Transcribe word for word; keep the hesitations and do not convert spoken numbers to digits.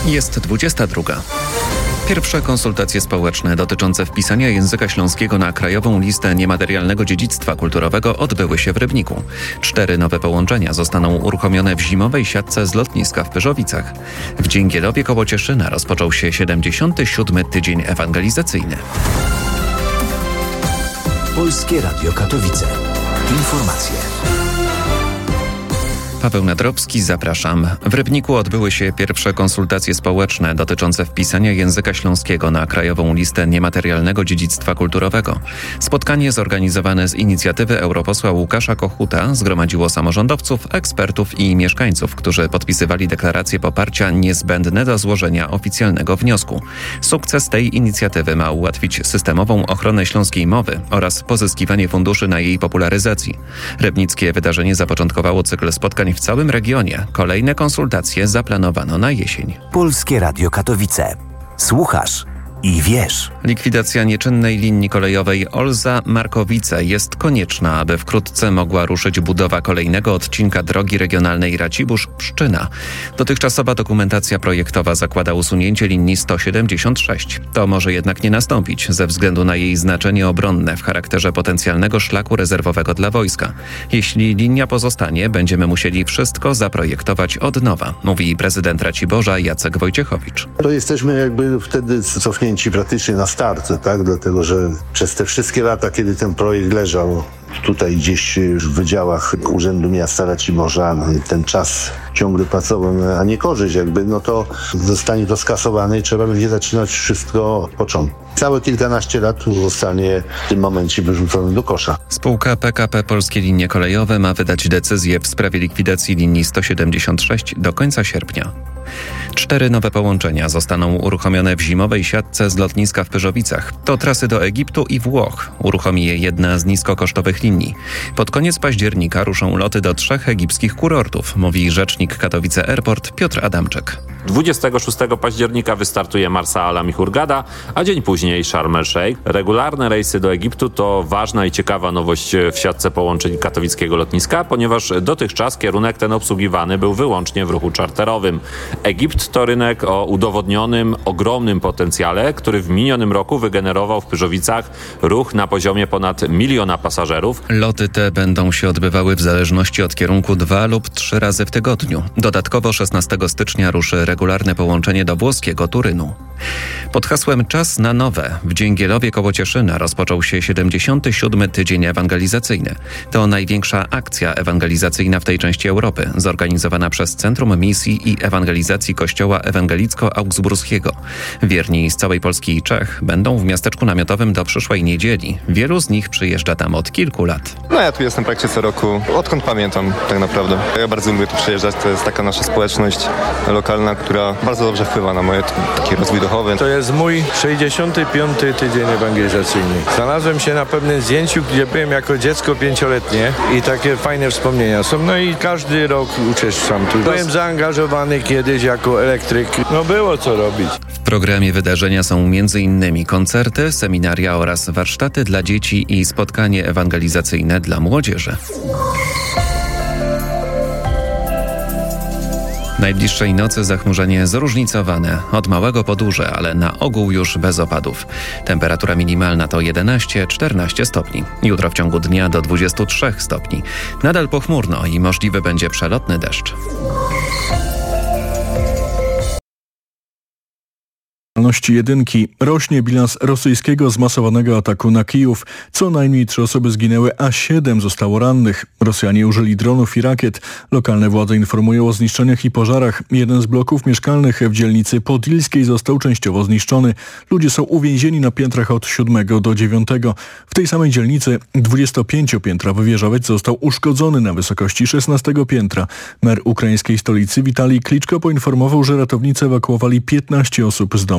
Jest dwudziesta druga. Pierwsze konsultacje społeczne dotyczące wpisania języka śląskiego na krajową listę niematerialnego dziedzictwa kulturowego odbyły się w Rybniku. Cztery nowe połączenia zostaną uruchomione w zimowej siatce z lotniska w Pyrzowicach. W Dzięgielowie koło Cieszyna rozpoczął się siedemdziesiąty siódmy tydzień ewangelizacyjny. Polskie Radio Katowice. Informacje. Paweł Nadrowski, zapraszam. W Rybniku odbyły się pierwsze konsultacje społeczne dotyczące wpisania języka śląskiego na krajową listę niematerialnego dziedzictwa kulturowego. Spotkanie zorganizowane z inicjatywy europosła Łukasza Kochuta zgromadziło samorządowców, ekspertów i mieszkańców, którzy podpisywali deklaracje poparcia niezbędne do złożenia oficjalnego wniosku. Sukces tej inicjatywy ma ułatwić systemową ochronę śląskiej mowy oraz pozyskiwanie funduszy na jej popularyzacji. Rybnickie wydarzenie zapoczątkowało cykl spotkań w całym regionie. Kolejne konsultacje zaplanowano na jesień. Polskie Radio Katowice. Słuchasz i wiesz. Likwidacja nieczynnej linii kolejowej Olza-Markowice jest konieczna, aby wkrótce mogła ruszyć budowa kolejnego odcinka drogi regionalnej Racibórz-Pszczyna. Dotychczasowa dokumentacja projektowa zakłada usunięcie linii sto siedemdziesiąt sześć. To może jednak nie nastąpić ze względu na jej znaczenie obronne w charakterze potencjalnego szlaku rezerwowego dla wojska. Jeśli linia pozostanie, będziemy musieli wszystko zaprojektować od nowa, mówi prezydent Raciborza Jacek Wojciechowicz. To jesteśmy jakby wtedy cofnięci praktycznie na start, tak? Dlatego, że przez te wszystkie lata, kiedy ten projekt leżał tutaj gdzieś już w wydziałach Urzędu Miasta Raciborza, ten czas ciągle pracował na niekorzyść jakby, no to zostanie to skasowane i trzeba będzie zaczynać wszystko od początku. Całe kilkanaście lat zostanie w tym momencie wyrzucone do kosza. Spółka P K P Polskie Linie Kolejowe ma wydać decyzję w sprawie likwidacji linii sto siedemdziesiąt sześć do końca sierpnia. Cztery nowe połączenia zostaną uruchomione w zimowej siatce z lotniska w Pyrzowicach. To trasy do Egiptu i Włoch. Uruchomi je jedna z niskokosztowych linii. Pod koniec października ruszą loty do trzech egipskich kurortów, mówi rzecznik Katowice Airport Piotr Adamczyk. dwudziestego szóstego października wystartuje Marsa Alam i Hurghada, a dzień później Sharm el-Sheikh. Regularne rejsy do Egiptu to ważna i ciekawa nowość w siatce połączeń katowickiego lotniska, ponieważ dotychczas kierunek ten obsługiwany był wyłącznie w ruchu czarterowym. Egipt to rynek o udowodnionym, ogromnym potencjale, który w minionym roku wygenerował w Pyrzowicach ruch na poziomie ponad miliona pasażerów. Loty te będą się odbywały w zależności od kierunku dwa lub trzy razy w tygodniu. Dodatkowo szesnastego stycznia ruszy regularne połączenie do włoskiego Turynu. Pod hasłem Czas na nowe w Dzięgielowie koło Cieszyna rozpoczął się siedemdziesiąty siódmy tydzień ewangelizacyjny. To największa akcja ewangelizacyjna w tej części Europy, zorganizowana przez Centrum Misji i Ewangelizacji Kościoła Ewangelicko-Augsburskiego. Wierni z całej Polski i Czech będą w miasteczku namiotowym do przyszłej niedzieli. Wielu z nich przyjeżdża tam od kilku lat. No ja tu jestem praktycznie co roku, odkąd pamiętam tak naprawdę. Ja bardzo lubię tu przyjeżdżać, to jest taka nasza społeczność lokalna, która bardzo dobrze wpływa na moje taki rozwój duchowy. To jest mój sześćdziesiąty piąty tydzień ewangelizacyjny. Znalazłem się na pewnym zdjęciu, gdzie byłem jako dziecko pięcioletnie i takie fajne wspomnienia są. No i każdy rok uczestniczam tu. Byłem zaangażowany kiedyś jako elektryk. No było co robić. W programie wydarzenia są między innymi koncerty, seminaria oraz warsztaty dla dzieci i spotkanie ewangelizacyjne dla młodzieży. Najbliższej nocy zachmurzenie zróżnicowane. Od małego po duże, ale na ogół już bez opadów. Temperatura minimalna to jedenaście czternaście stopni. Jutro w ciągu dnia do dwudziestu trzech stopni. Nadal pochmurno i możliwy będzie przelotny deszcz. Jedynki. Rośnie bilans rosyjskiego zmasowanego ataku na Kijów. Co najmniej trzy osoby zginęły, a siedem zostało rannych. Rosjanie użyli dronów i rakiet. Lokalne władze informują o zniszczeniach i pożarach. Jeden z bloków mieszkalnych w dzielnicy Podilskiej został częściowo zniszczony. Ludzie są uwięzieni na piętrach od siódmego do dziewiątego. W tej samej dzielnicy dwudziestopięciopiętrowy wieżowiec został uszkodzony na wysokości szesnastego piętra. Mer ukraińskiej stolicy Witalij Kliczko poinformował, że ratownicy ewakuowali piętnaście osób z domu.